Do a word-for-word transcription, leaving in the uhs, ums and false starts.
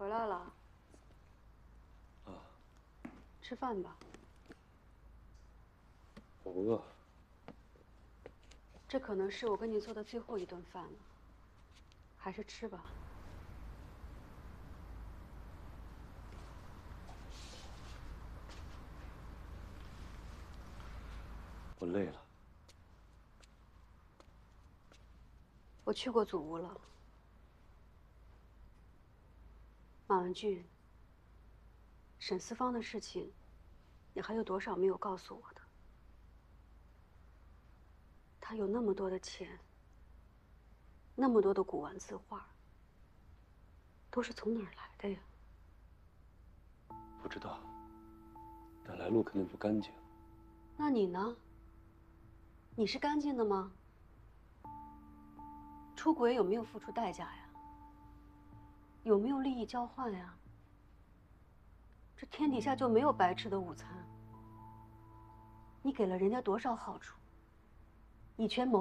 回来了。 啊。 吃饭吧。 我饿。 这可能是我跟你做的最后一顿饭了，还是吃吧。 我累了。 我去过祖屋了。马文俊，沈思芳的事情，你还有多少没有告诉我的？他有那么多的钱，那么多的古玩字画，都是从哪儿来的呀？ 不知道，但来路肯定不干净。 那你呢？你是干净的吗？出轨有没有付出代价呀？有没有利益交换呀？这天底下就没有白吃的午餐。你给了人家多少好处？以权谋。